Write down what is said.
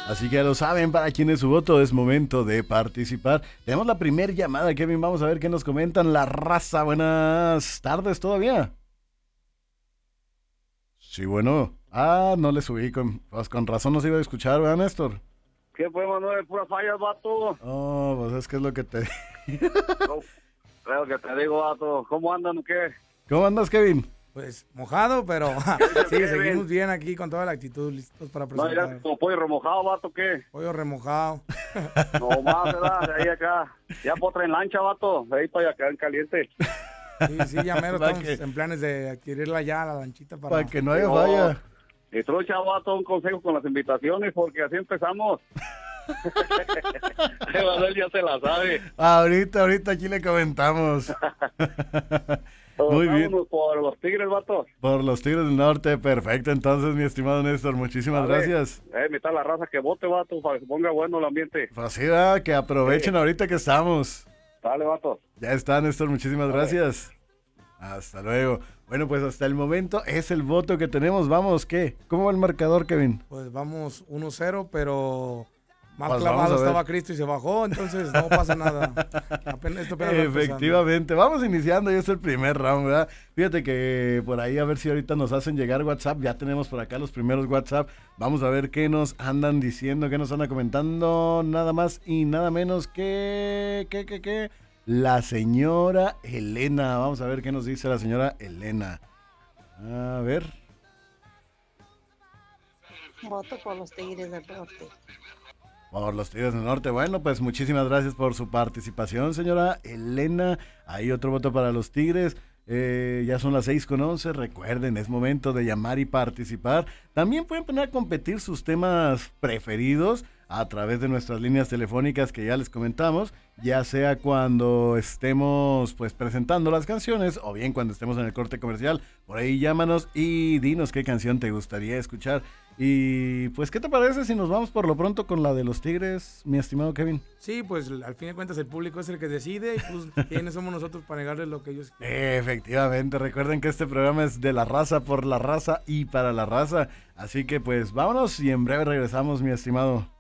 Así que ya lo saben, para quien es su voto es momento de participar. Tenemos la primer llamada, Kevin, vamos a ver qué nos comentan. La raza, buenas tardes todavía. Sí, bueno. No le subí, pues con razón nos iba a escuchar, ¿verdad, Néstor? ¿Qué fue, Manuel? Puras fallas, vato. Oh, pues es que es lo que te... No, creo que te digo, vato. ¿Cómo andan o qué? ¿Cómo andas, Kevin? Pues mojado, pero sí, seguimos bien aquí con toda la actitud, listos para No, presentar. ya como pollo remojado, vato, ¿qué? Pollo remojado. No más, ¿verdad? De ahí acá. Ya potra en lancha, vato. De ahí para allá quedar caliente. Sí, ya mero Pa' estamos que- en planes de adquirirla ya, la lanchita Para que no haya falla. Y trucha, vato, un consejo con las invitaciones, porque así empezamos. Manuel ya se la sabe. Ahorita aquí le comentamos. Muy bien. Vámonos por los Tigres, vato. Por los Tigres del Norte, perfecto. Entonces, mi estimado Néstor, muchísimas Dale. gracias. Mitad la raza que vote, vato, para que se ponga bueno el ambiente. Pues así va, que aprovechen ahorita que estamos. Dale, vato. Ya está, Néstor, muchísimas gracias. Hasta luego. Bueno, pues hasta el momento es el voto que tenemos. Vamos, ¿qué? ¿Cómo va el marcador, Kevin? Pues vamos 1-0, pero más Pues vamos clavado a ver. estaba Cristo y se bajó, entonces no pasa nada. Esto apenas va empezando. Efectivamente, vamos iniciando, ya es el primer round, ¿verdad? Fíjate que por ahí a ver si ahorita nos hacen llegar WhatsApp, ya tenemos por acá los primeros WhatsApp, vamos a ver qué nos andan diciendo, qué nos andan comentando, nada más y nada menos que la señora Elena, vamos a ver qué nos dice la señora Elena. A ver. Voto por los Tigres del Norte. Por los Tigres del Norte. Bueno, pues muchísimas gracias por su participación, señora Elena. Hay otro voto para los Tigres. Ya son las 6:11. Recuerden, es momento de llamar y participar. También pueden poner a competir sus temas preferidos a través de nuestras líneas telefónicas que ya les comentamos, ya sea cuando estemos pues presentando las canciones o bien cuando estemos en el corte comercial. Por ahí llámanos y dinos qué canción te gustaría escuchar. Y pues, ¿qué te parece si nos vamos por lo pronto con la de los Tigres, mi estimado Kevin? Sí, pues al fin de cuentas el público es el que decide y pues quiénes somos nosotros para negarles lo que ellos quieren. Efectivamente, recuerden que este programa es de la raza, por la raza y para la raza. Así que pues vámonos y en breve regresamos, mi estimado.